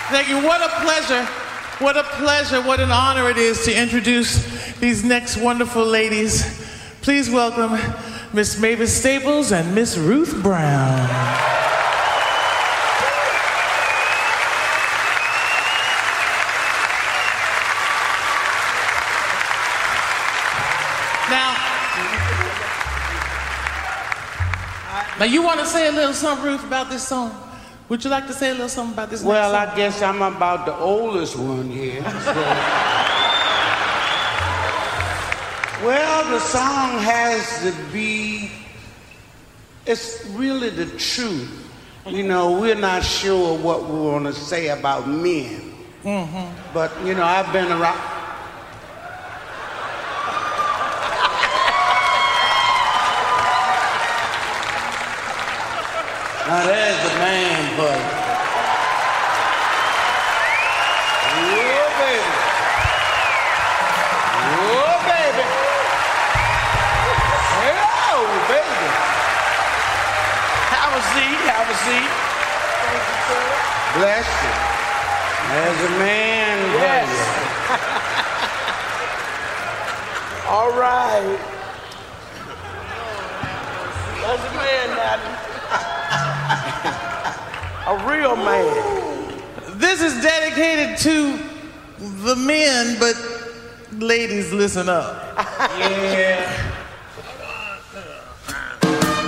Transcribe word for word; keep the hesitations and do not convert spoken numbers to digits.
Thank you. What a pleasure. What a pleasure. What an honor it is to introduce these next wonderful ladies. Please welcome Miss Mavis Staples and Miss Ruth Brown. Now, now you want to say a little something, Ruth, about this song? Would you like to say a little something about this next Well, song? I guess I'm about the oldest one here. So. Well, the song has to be, it's really the truth. You know, we're not sure what we want to say about men. Mm-hmm. But, you know, I've been around. Now there's the man for you. Whoa, baby. Whoa, baby. Hello, baby. Have a seat, have a seat. Thank you, sir. Bless you. There's a man Yes. for you. All right. There's a man now. A real man. This is dedicated to the men, but ladies, listen up. Yeah.